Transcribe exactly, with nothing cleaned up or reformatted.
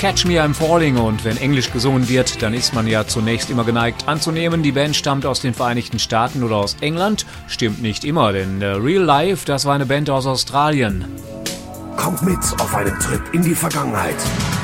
Catch Me I'm Falling, und wenn Englisch gesungen wird, dann ist man ja zunächst immer geneigt anzunehmen, die Band stammt aus den Vereinigten Staaten oder aus England. Stimmt nicht immer, denn äh, Real Life, das war eine Band aus Australien. Kommt mit auf einen Trip in die Vergangenheit.